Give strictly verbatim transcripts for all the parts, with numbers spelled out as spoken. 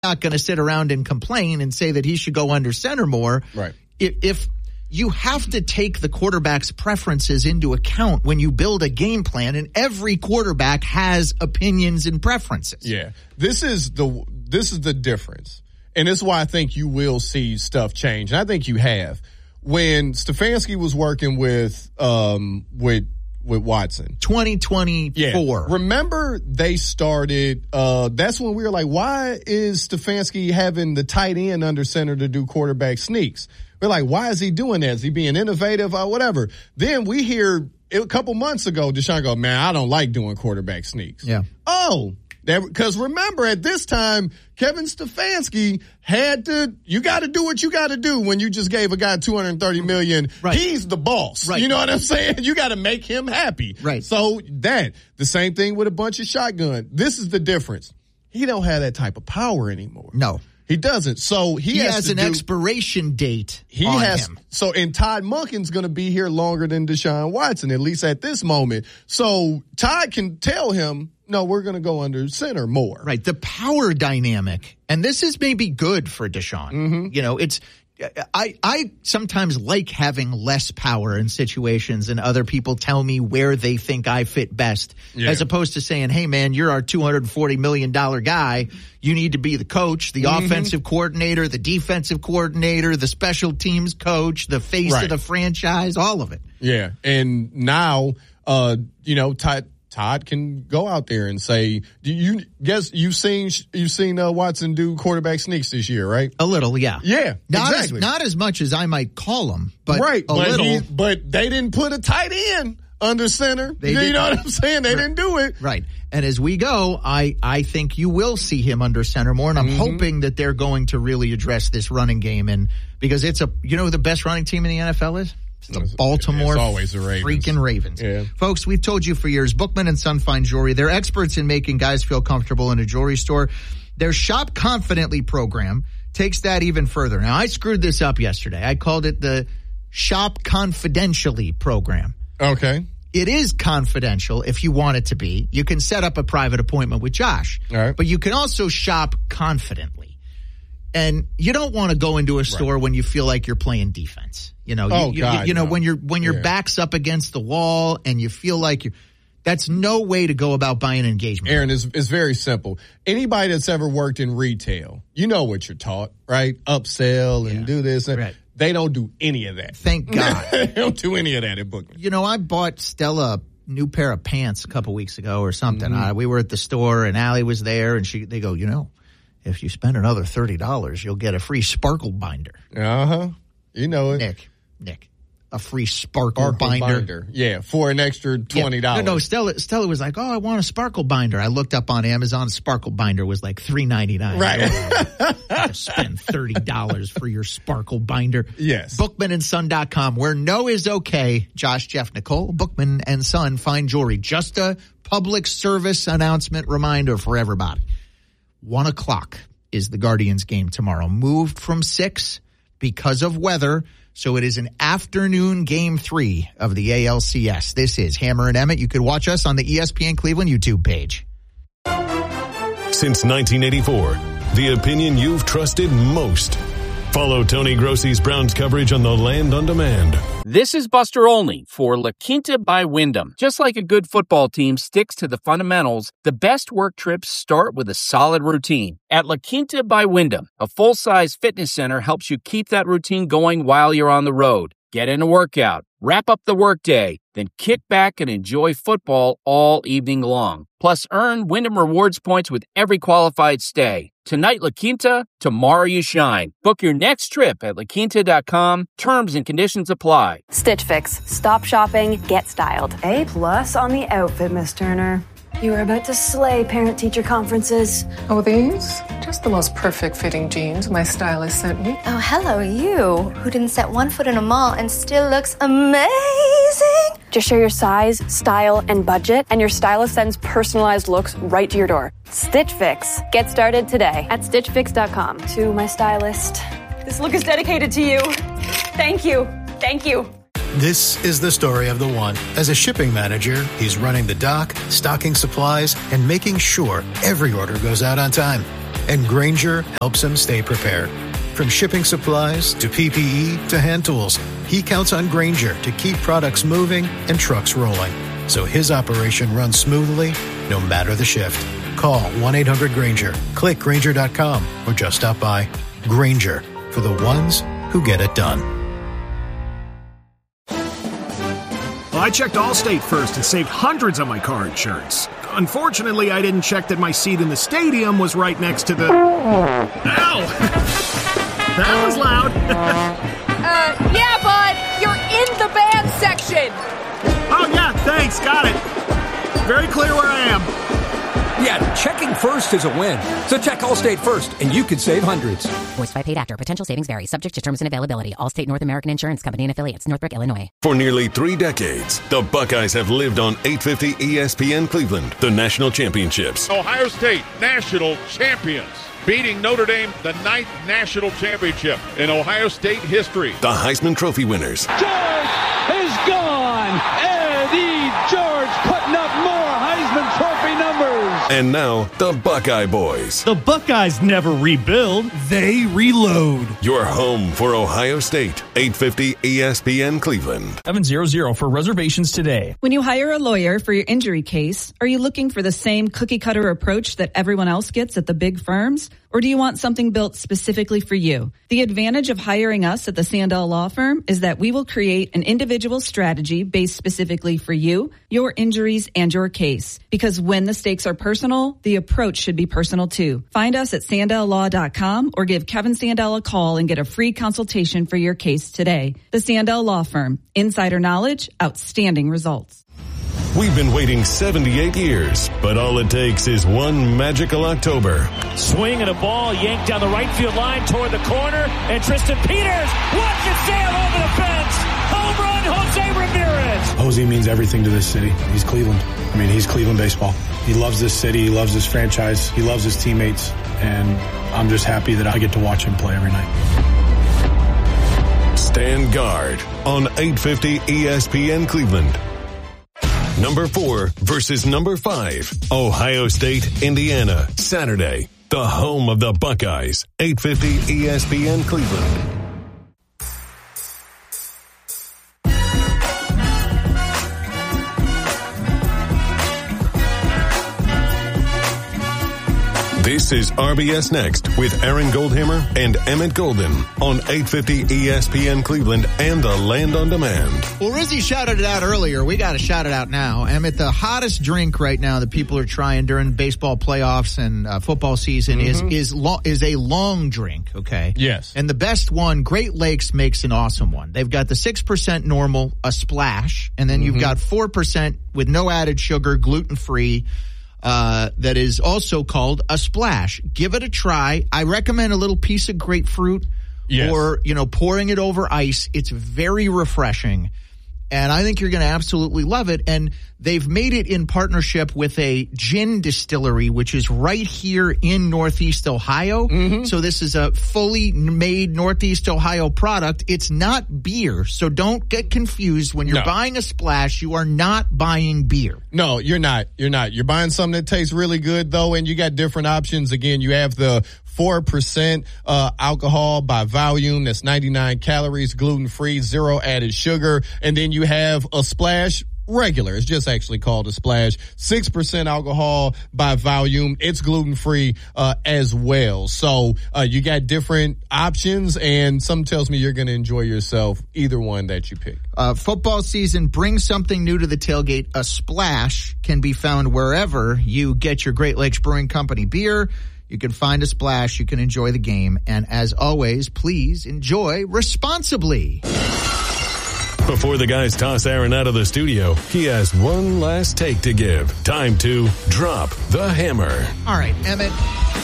not going to sit around and complain and say that he should go under center more. Right. If, if you have to take the quarterback's preferences into account when you build a game plan, and every quarterback has opinions and preferences. Yeah. This is the this is the difference. And this is why I think you will see stuff change. And I think you have. When Stefanski was working with um with with Watson. twenty twenty-four. Yeah. Remember they started, uh, that's when we were like, why is Stefanski having the tight end under center to do quarterback sneaks? We're like, why is he doing that? Is he being innovative or whatever? Then we hear a couple months ago, Deshaun go, man, I don't like doing quarterback sneaks. Yeah. Oh, because remember at this time, Kevin Stefanski had to, you got to do what you got to do when you just gave a guy two hundred thirty million dollars. Right. He's the boss. Right. You know what I'm saying? You got to make him happy. Right. So that, the same thing with a bunch of shotgun. This is the difference. He don't have that type of power anymore. No. He doesn't. So he, He has, has to an do, expiration date he on has, him. So, and Todd Monken's going to be here longer than Deshaun Watson, at least at this moment. So Todd can tell him, no, we're going to go under center more. Right. The power dynamic. And this is maybe good for Deshaun. Mm-hmm. You know, it's, I, I sometimes like having less power in situations and other people tell me where they think I fit best, yeah. as opposed to saying, hey, man, you're our two hundred forty million dollars guy. You need to be the coach, the mm-hmm. offensive coordinator, the defensive coordinator, the special teams coach, the face right. of the franchise, all of it. Yeah. And now, uh, you know, Todd, Todd can go out there and say, do you guess you've seen, you've seen uh, Watson do quarterback sneaks this year, right? A little, yeah. Yeah, not exactly. As, not as much as I might call him, but right, a but little. He, but they didn't put a tight end under center. They you didn't. know what I'm saying? They right. didn't do it. Right. And as we go, I, I think you will see him under center more, and I'm mm-hmm. hoping that they're going to really address this running game, and because it's a, you know who the best running team in the N F L is? It's the Baltimore it's always the Ravens. freaking Ravens. Yeah. Folks, we've told you for years, Bookman and Son Fine Jewelry, they're experts in making guys feel comfortable in a jewelry store. Their Shop Confidently program takes that even further. Now, I screwed this up yesterday. I called it the Shop Confidentially program. Okay. It is confidential if you want it to be. You can set up a private appointment with Josh. All right. But you can also shop confidently. And you don't want to go into a store right. when you feel like you're playing defense. You know, oh, you, God, you, you know no. when you're when your yeah. back's up against the wall and you feel like you're that's no way to go about buying an engagement. Aaron, it's, it's very simple. Anybody that's ever worked in retail, you know what you're taught, right? Upsell and yeah. do this. And right. They don't do any of that. Thank God. They don't do any of that at Bookman. You know, I bought Stella a new pair of pants a couple weeks ago or something. Mm-hmm. Uh, we were at the store and Allie was there and she they go, you know, if you spend another thirty dollars, you'll get a free sparkle binder. Uh-huh. You know it. Nick, Nick, a free sparkle, sparkle binder. binder. Yeah, for an extra twenty dollars. Yeah. No, no, Stella, Stella was like, oh, I want a sparkle binder. I looked up on Amazon. Sparkle binder was like three ninety-nine. Right. To spend thirty dollars for your sparkle binder. Yes. Bookman and Son dot com, where no is okay. Josh, Jeff, Nicole, Bookman and Son Fine Jewelry. Just a public service announcement reminder for everybody. One o'clock is the Guardians game tomorrow. Moved from six because of weather, so it is an afternoon game three of the A L C S. This is Hammer and Emmett. You could watch us on the E S P N Cleveland YouTube page. Since nineteen eighty-four, the opinion you've trusted most. Follow Tony Grossi's Browns coverage on the Land on Demand. This is Buster Olney for La Quinta by Wyndham. Just like a good football team sticks to the fundamentals, the best work trips start with a solid routine. At La Quinta by Wyndham, a full-size fitness center helps you keep that routine going while you're on the road. Get in a workout, wrap up the workday, then kick back and enjoy football all evening long. Plus, earn Wyndham Rewards points with every qualified stay. Tonight, La Quinta, tomorrow you shine. Book your next trip at la quinta dot com. Terms and conditions apply. Stitch Fix. Stop shopping, get styled. A plus on the outfit, Miss Turner. You were about to slay parent-teacher conferences. Oh, these? Just the most perfect fitting jeans my stylist sent me. Oh, hello, you, who didn't set one foot in a mall and still looks amazing. Just share your size, style, and budget, and your stylist sends personalized looks right to your door. Stitch Fix. Get started today at stitch fix dot com. To my stylist, this look is dedicated to you. Thank you. Thank you. This is the story of the one. As a shipping manager, he's running the dock, stocking supplies, and making sure every order goes out on time. and Grainger helps him stay prepared. From shipping supplies to P P E to hand tools, he counts on Grainger to keep products moving and trucks rolling, so his operation runs smoothly no matter the shift. Call one eight hundred Grainger, click Grainger dot com, or just stop by. Grainger, for the ones who get it done. Well, I checked Allstate first and saved hundreds on my car insurance. Unfortunately, I didn't check that my seat in the stadium was right next to the... Ow! That was loud. uh, yeah, bud. You're in the band section. Oh, yeah, thanks. Got it. Very clear where I am. Yeah, checking first is a win. So check Allstate first, and you could save hundreds. Voiced by paid actor. Potential savings vary. Subject to terms and availability. Allstate North American Insurance Company and affiliates. Northbrook, Illinois. For nearly three decades, the Buckeyes have lived on eight fifty E S P N Cleveland, the national championships. Ohio State, national champions. Beating Notre Dame, the ninth national championship in Ohio State history. The Heisman Trophy winners. George is gone. Eddie George putting up more Heisman Trophy numbers. And now, the Buckeye Boys. The Buckeyes never rebuild, they reload. Your home for Ohio State, eight fifty E S P N Cleveland. seven hundred for reservations today. When you hire a lawyer for your injury case, are you looking for the same cookie-cutter approach that everyone else gets at the big firms? Or do you want something built specifically for you? The advantage of hiring us at the Sandell Law Firm is that we will create an individual strategy based specifically for you, your injuries, and your case. Because when the stakes are personal, the approach should be personal too. Find us at sandell law dot com or give Kevin Sandell a call and get a free consultation for your case today. The Sandell Law Firm. Insider knowledge, outstanding results. We've been waiting seventy-eight years, but all it takes is one magical October. Swing and a ball yanked down the right field line toward the corner, and Tristan Peters watch it sail over the fence. Home run, Jose Ramirez. Jose means everything to this city. He's Cleveland. I mean, he's Cleveland baseball. He loves this city. He loves this franchise. He loves his teammates, and I'm just happy that I get to watch him play every night. Stand guard on eight fifty E S P N Cleveland. Number four versus number five. Ohio State, Indiana. Saturday. The home of the Buckeyes. eight fifty E S P N Cleveland. This is R B S Next with Aaron Goldhammer and Emmett Golden on eight fifty E S P N Cleveland and the Land on Demand. Well, Rizzy shouted it out earlier. We got to shout it out now. Emmett, the hottest drink right now that people are trying during baseball playoffs and uh, football season mm-hmm. is is lo- is a long drink, okay? Yes. And the best one, Great Lakes makes an awesome one. They've got the six percent normal, a splash, and then mm-hmm. you've got four percent with no added sugar, gluten-free. Uh, that is also called a splash. Give it a try. I recommend a little piece of grapefruit yes. or, you know, pouring it over ice. It's very refreshing. And I think you're going to absolutely love it. And they've made it in partnership with a gin distillery, which is right here in Northeast Ohio. Mm-hmm. So this is a fully made Northeast Ohio product. It's not beer. So don't get confused. When you're no. buying a splash, you are not buying beer. No, you're not. You're not. You're buying something that tastes really good, though, and you got different options. Again, you have the four percent uh, alcohol by volume. That's ninety-nine calories, gluten-free, zero added sugar. And then you have a splash regular. It's just actually called a splash. six percent alcohol by volume. It's gluten-free uh, as well. So uh, you got different options, and something tells me you're going to enjoy yourself either one that you pick. Uh, football season, bring something new to the tailgate. A splash can be found wherever you get your Great Lakes Brewing Company beer. You can find a splash. You can enjoy the game. And as always, please enjoy responsibly. Before the guys toss Aaron out of the studio, he has one last take to give. Time to drop the hammer. All right, Emmett,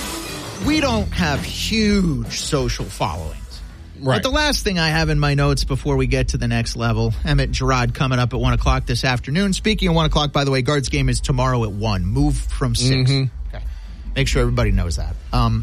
we don't have huge social followings. Right. But the last thing I have in my notes before we get to the next level, Emmett Gerard coming up at one o'clock this afternoon. Speaking of one o'clock, by the way, Guards game is tomorrow at one. Move from six. Mm-hmm. Okay. Make sure everybody knows that. Um,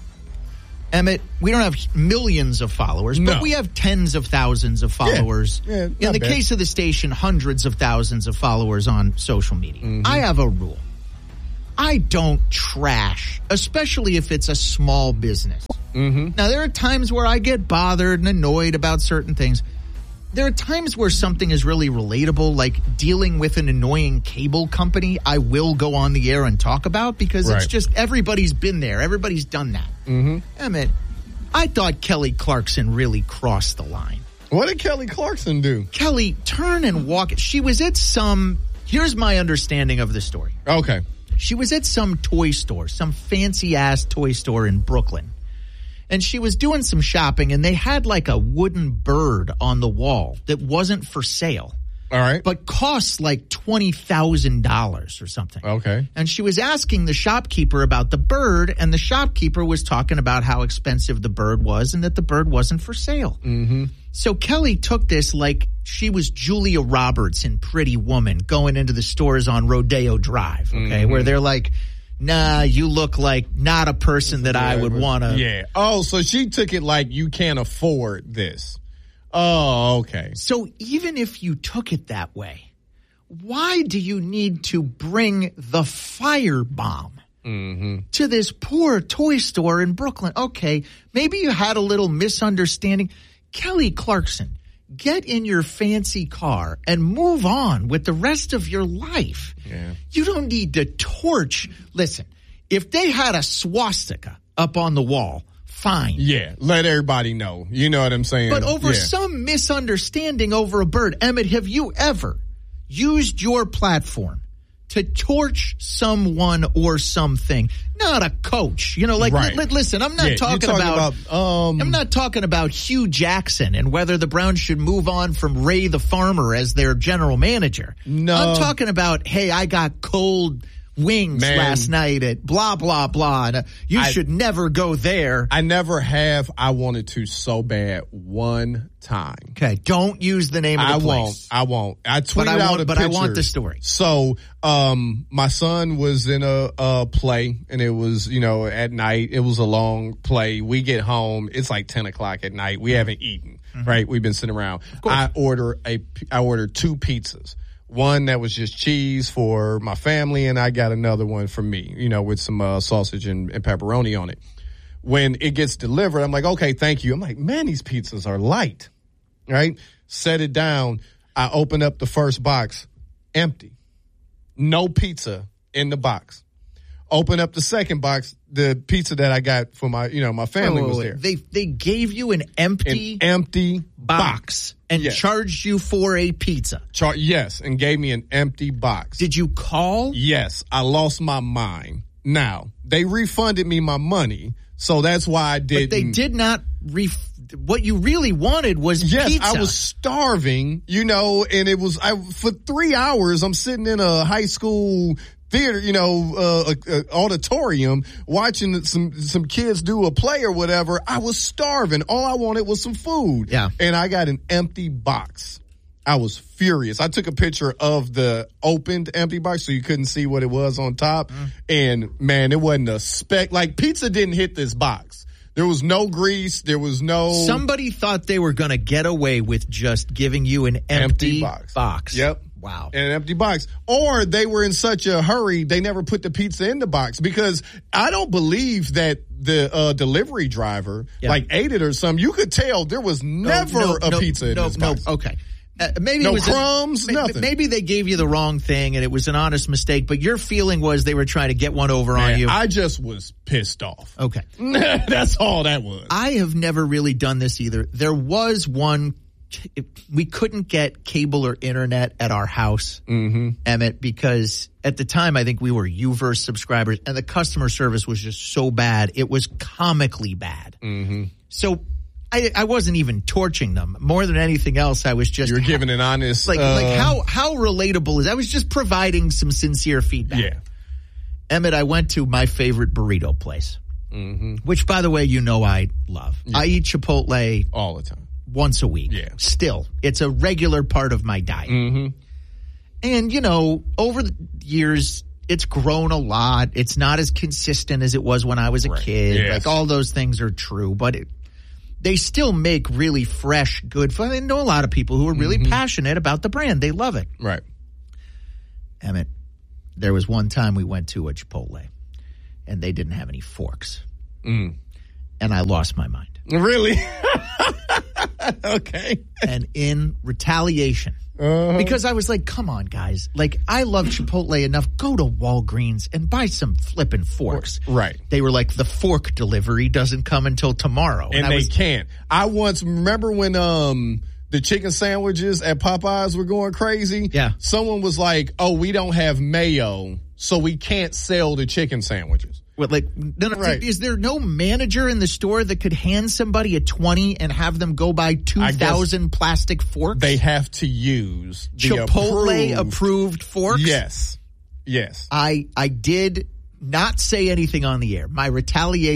Emmett, we don't have millions of followers, but no. we have tens of thousands of followers. Yeah, yeah, in the bad. case of the station, hundreds of thousands of followers on social media. Mm-hmm. I have a rule. I don't trash, especially if it's a small business. Mm-hmm. Now, there are times where I get bothered and annoyed about certain things. There are times where something is really relatable, like dealing with an annoying cable company, I will go on the air and talk about because Right. it's just everybody's been there. Everybody's done that. Mm-hmm. I mean, I thought Kelly Clarkson really crossed the line. What did Kelly Clarkson do? Kelly, turn and walk. She was at some, here's my understanding of the story. Okay. She was at some toy store, some fancy-ass toy store in Brooklyn. And she was doing some shopping, and they had like a wooden bird on the wall that wasn't for sale. All right. But costs like twenty thousand dollars or something. Okay. And she was asking the shopkeeper about the bird, and the shopkeeper was talking about how expensive the bird was and that the bird wasn't for sale. Mm-hmm. So Kelly took this like she was Julia Roberts in Pretty Woman going into the stores on Rodeo Drive, okay, Mhm. where they're like, nah, you look like not a person that I would want to. Yeah. Oh, so she took it like you can't afford this. Oh, okay. So even if you took it that way, why do you need to bring the firebomb Mm-hmm. to this poor toy store in Brooklyn? Okay, maybe you had a little misunderstanding. Kelly Clarkson, get in your fancy car and move on with the rest of your life. Yeah. You don't need to torch. Listen, if they had a swastika up on the wall, fine. Yeah, let everybody know. You know what I'm saying? But over Yeah. some misunderstanding over a bird, Emmett, have you ever used your platform to torch someone or something? Not a coach. You know, like, Right. li- listen, I'm not Yeah, you're talking, talking about, about, um, I'm not talking about Hugh Jackson and whether the Browns should move on from Ray the Farmer as their general manager. No. I'm talking about, hey, I got cold wings Man. last night at blah, blah, blah. And, uh, you I- should never go there. I never have. I wanted to so bad one time. Okay, don't use the name of the I place. won't. I won't. I tweeted But I out want- a but I picture. want the story. So, um, my son was in a, a play, and it was, you know, at night. It was a long play. We get home. It's like ten o'clock at night. We haven't eaten, Mm-hmm. right? We've been sitting around. I order a. I ordered two pizzas. One that was just cheese for my family, and I got another one for me, you know, with some uh, sausage and, and pepperoni on it. When it gets delivered, I'm like, okay, thank you. I'm like, man, these pizzas are light, right? Set it down. I open up the first box, empty. No pizza in the box. Open up the second box, the pizza that I got for my, you know, my family Wait, wait, was wait. there. They they gave you an empty An empty box and Yes. charged you for a pizza. Char- yes, and gave me an empty box. Did you call? Yes, I lost my mind. Now, they refunded me my money, so that's why I didn't. But they did not ref- what you really wanted was Yes, pizza. I was starving, you know, and it was I for three hours. I'm sitting in a high school theater, you know, uh, uh, auditorium, watching some some kids do a play or whatever. I was starving. All I wanted was some food. Yeah, and I got an empty box. I was furious. I took a picture of the opened empty box so you couldn't see what it was on top. Mm. And man, it wasn't a speck. Like pizza didn't hit this box. There was no grease. There was no. Somebody thought they were going to get away with just giving you an empty, Empty box. box. Yep. Wow. An empty box. Or they were in such a hurry, they never put the pizza in the box, because I don't believe that the uh, delivery driver Yeah. like ate it or something. You could tell there was never no, a no, pizza in no, this no, box. Okay. Uh, maybe No it was a- crumbs, ma- nothing. Maybe they gave you the wrong thing and it was an honest mistake, but your feeling was they were trying to get one over Man, on you. I just was pissed off. Okay. That's all that was. I have never really done this either. There was one, we couldn't get cable or internet at our house, mm-hmm. Emmett, because at the time I think we were U-verse subscribers and the customer service was just so bad. It was comically bad. Mm-hmm. So I, I wasn't even torching them. More than anything else, I was just You're giving an honest, like uh, like how how relatable is. I was just providing some sincere feedback. Yeah. Emmett, I went to my favorite burrito place, mm-hmm. which, by the way, you know I love. Yeah. I eat Chipotle all the time, once a week. Yeah. Still, it's a regular part of my diet. Mm-hmm. And you know, over the years, it's grown a lot. It's not as consistent as it was when I was a Right. kid. Yes. Like all those things are true, but it, they still make really fresh, good food. I know a lot of people who are really Mm-hmm. passionate about the brand. They love it. Right. Emmett, there was one time we went to a Chipotle, and they didn't have any forks. Mm. And I lost my mind. Really? Okay. And in retaliation, uh-huh. because I was like, come on, guys. Like, I love Chipotle enough. Go to Walgreens and buy some flipping forks. Right. They were like, the fork delivery doesn't come until tomorrow. And, and they was, can't. I once remember when um the chicken sandwiches at Popeyes were going crazy. Yeah. Someone was like, oh, we don't have mayo, so we can't sell the chicken sandwiches. What, like, no, no, right. Is there no manager in the store that could hand somebody a twenty and have them go buy two thousand plastic forks? They have to use the Chipotle approved, approved forks? Yes. Yes. I I did not say anything on the air. My retaliation